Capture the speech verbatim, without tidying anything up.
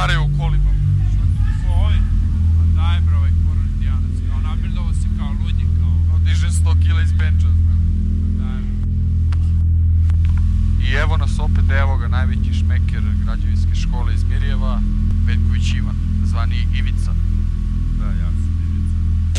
šamare u kolima. Šta ti ti ko ovi? A daj bro, ovaj koronitijanac, kao nabildovo se kao ludje, kao... Kao dižem sto kila iz benča, znam. Daj. I evo nas opet, evo ga, najveći šmeker građevinske škole iz Mirjeva, Veljković Ivan, zvani Ivica. Da, ja sam.